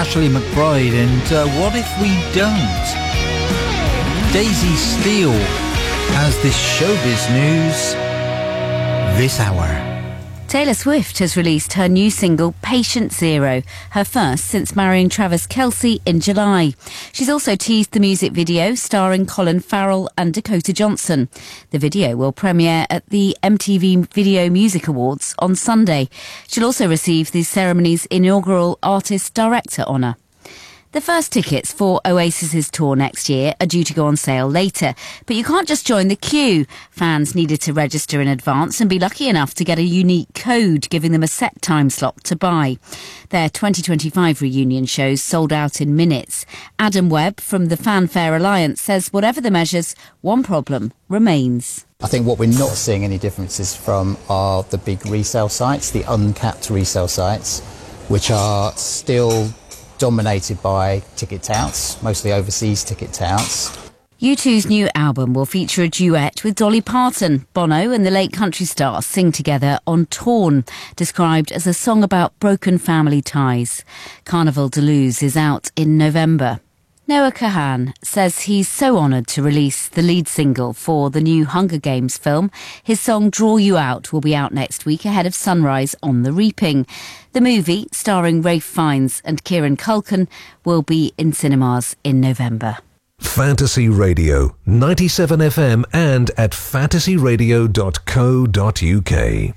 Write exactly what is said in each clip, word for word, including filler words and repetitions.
Ashley McBryde and uh, What If We Don't? Daisy Steele has this showbiz news this hour. Taylor Swift has released her new single, Patient Zero, her first since marrying Travis Kelce in July. She's also teased the music video starring Colin Farrell and Dakota Johnson. The video will premiere at the M T V Video Music Awards on Sunday. She'll also receive the ceremony's inaugural Artist Director honour. The first tickets for Oasis's tour next year are due to go on sale later, but you can't just join the queue. Fans needed to register in advance and be lucky enough to get a unique code giving them a set time slot to buy. Their twenty twenty-five reunion shows sold out in minutes. Adam Webb from the Fanfare Alliance says whatever the measures, one problem remains. I think what we're not seeing any differences from are the big resale sites, the uncapped resale sites, which are still dominated by ticket touts, mostly overseas ticket touts. U two's new album will feature a duet with Dolly Parton. Bono and the late country star sing together on Torn, described as a song about broken family ties. Carnival de Luz is out in November. Noah Kahan says he's so honoured to release the lead single for the new Hunger Games film. His song Draw You Out will be out next week ahead of Sunrise on the Reaping. The movie, starring Ralph Fiennes and Kieran Culkin, will be in cinemas in November. Fantasy Radio, ninety-seven F M and at fantasy radio dot co dot uk.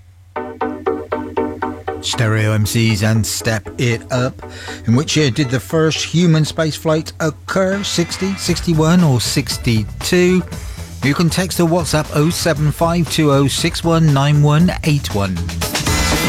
Stereo M Cs and Step It Up. In which year did the first human spaceflight occur? sixty, sixty-one or sixty-two? You can text or WhatsApp oh seven five two oh six one nine one eight one.